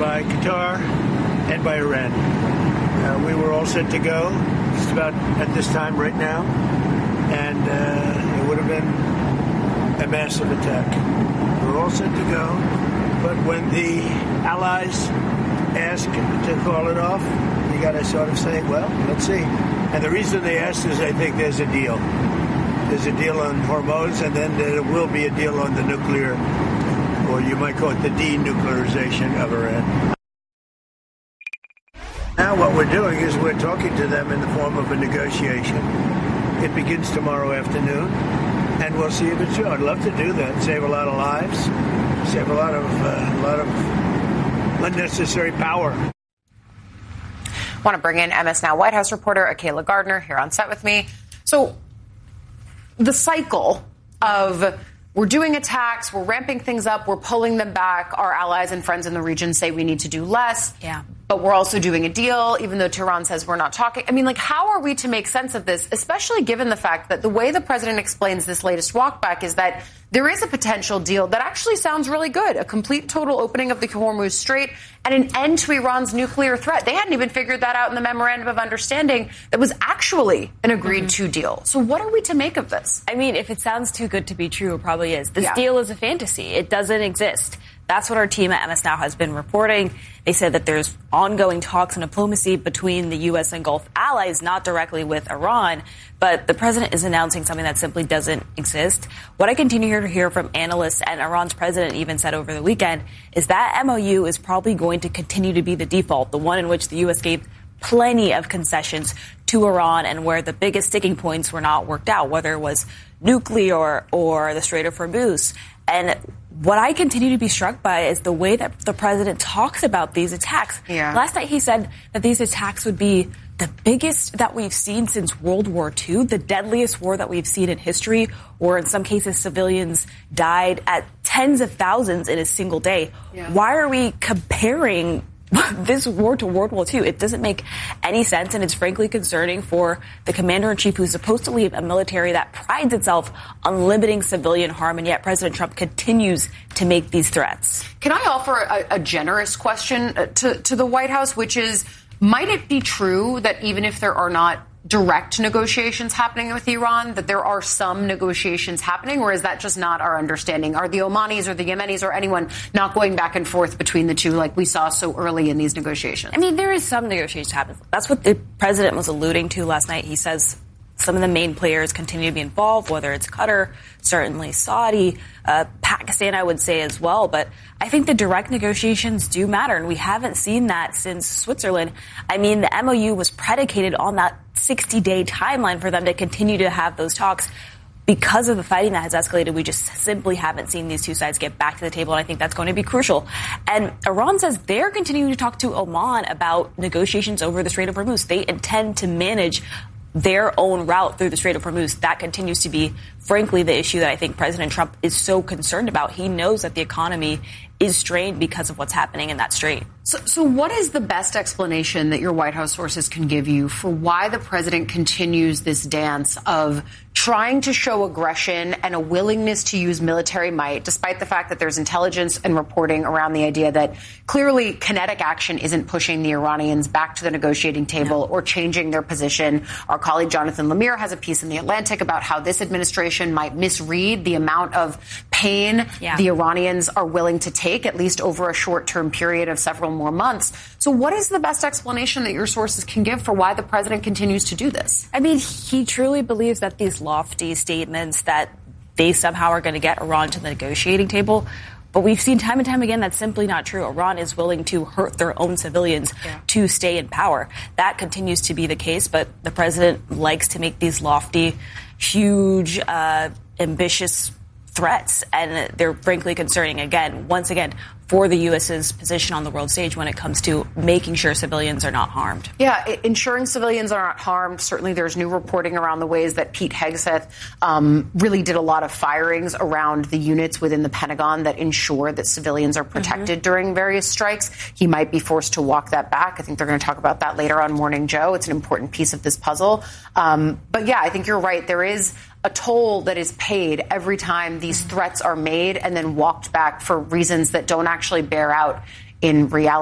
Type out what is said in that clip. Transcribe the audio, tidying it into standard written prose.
by Qatar and by Iran. We were all set to go just about at this time right now, and it would have been a massive attack. We were all set to go, but when the allies ask to call it off, you got to sort of say, well, let's see. And the reason they asked is I think there's a deal. There's a deal on Hormuz, and then there will be a deal on the nuclear, or you might call it the denuclearization of Iran. Now what we're doing is we're talking to them in the form of a negotiation. It begins tomorrow afternoon, and we'll see if it's true. I'd love to do that, save a lot of lives, save a lot of unnecessary power. I want to bring in MS Now White House reporter Akayla Gardner here on set with me. So the cycle of we're doing attacks, we're ramping things up, we're pulling them back. Our allies and friends in the region say we need to do less. Yeah. But we're also doing a deal, even though Tehran says we're not talking. I mean, like, how are we to make sense of this, especially given the fact that the way the president explains this latest walkback is that there is a potential deal that actually sounds really good, a complete total opening of the Hormuz Strait and an end to Iran's nuclear threat. They hadn't even figured that out in the memorandum of understanding that was actually an agreed to deal. So what are we to make of this? I mean, if it sounds too good to be true, it probably is. This deal is a fantasy. It doesn't exist. That's what our team at MS Now has been reporting. They said that there's ongoing talks and diplomacy between the U.S. and Gulf allies, not directly with Iran. But the president is announcing something that simply doesn't exist. What I continue to hear from analysts, and Iran's president even said over the weekend, is that MOU is probably going to continue to be the default, the one in which the U.S. gave plenty of concessions to Iran and where the biggest sticking points were not worked out, whether it was nuclear or the Strait of Hormuz. And what I continue to be struck by is the way that the president talks about these attacks. Yeah. Last night he said that these attacks would be the biggest that we've seen since World War II, the deadliest war that we've seen in history, or in some cases civilians died at tens of thousands in a single day. Yeah. Why are we comparing this war to World War II? It doesn't make any sense, and it's frankly concerning for the commander-in-chief who's supposed to lead a military that prides itself on limiting civilian harm, and yet President Trump continues to make these threats. Can I offer a generous question to the White House, which is, might it be true that even if there are not direct negotiations happening with Iran, that there are some negotiations happening, or is that just not our understanding? Are the Omanis or the Yemenis or anyone not going back and forth between the two like we saw so early in these negotiations? I mean, there is some negotiations happening. That's what the president was alluding to last night. He says some of the main players continue to be involved, whether it's Qatar, certainly Saudi, Pakistan, I would say as well. But I think the direct negotiations do matter, and we haven't seen that since Switzerland. I mean, the MOU was predicated on that 60-day timeline for them to continue to have those talks. Because of the fighting that has escalated, we just simply haven't seen these two sides get back to the table, and I think that's going to be crucial. And Iran says they're continuing to talk to Oman about negotiations over the Strait of Hormuz. They intend to manage their own route through the Strait of Hormuz. That continues to be, frankly, the issue that I think President Trump is so concerned about. He knows that the economy is strained because of what's happening in that strait. So what is the best explanation that your White House sources can give you for why the president continues this dance of trying to show aggression and a willingness to use military might, despite the fact that there's intelligence and reporting around the idea that clearly kinetic action isn't pushing the Iranians back to the negotiating table or changing their position? Our colleague Jonathan Lemire has a piece in The Atlantic about how this administration might misread the amount of pain the Iranians are willing to take, at least over a short-term period of several more months. So what is the best explanation that your sources can give for why the president continues to do this? I mean, he truly believes that these lofty statements that they somehow are going to get Iran to the negotiating table. But we've seen time and time again that's simply not true. Iran is willing to hurt their own civilians to stay in power. That continues to be the case, but the president likes to make these lofty, huge, ambitious threats, and they're frankly concerning, again, once again, for the U.S.'s position on the world stage when it comes to making sure civilians are not harmed. Yeah, ensuring civilians are not harmed. Certainly there's new reporting around the ways that Pete Hegseth really did a lot of firings around the units within the Pentagon that ensure that civilians are protected during various strikes. He might be forced to walk that back. I think they're going to talk about that later on Morning Joe. It's an important piece of this puzzle. But yeah, I think you're right. There is a toll that is paid every time these threats are made and then walked back for reasons that don't actually bear out in reality.